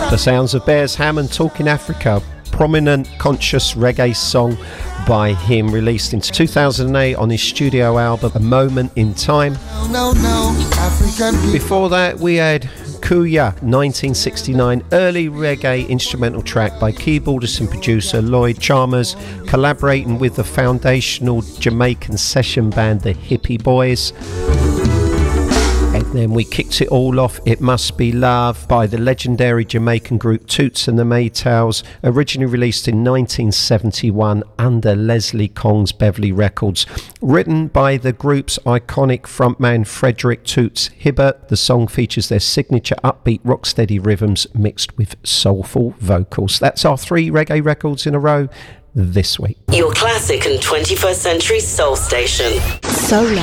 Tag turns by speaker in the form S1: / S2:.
S1: The sounds of Bears Hammond, Talking Africa, prominent conscious reggae song by him, released in 2008 on his studio album A Moment in Time. Before that we had Kuya, 1969, early reggae instrumental track by keyboardist and producer Lloyd Chalmers, collaborating with the foundational Jamaican session band The Hippie Boys. And then we kicked it all off, It Must Be Love, by the legendary Jamaican group Toots and the Maytals, originally released in 1971 under Leslie Kong's Beverly Records. Written by the group's iconic frontman Frederick Toots Hibbert, the song features their signature upbeat rocksteady rhythms mixed with soulful vocals. That's our 3 reggae records in a row this week.
S2: Your classic and 21st century soul station. Soul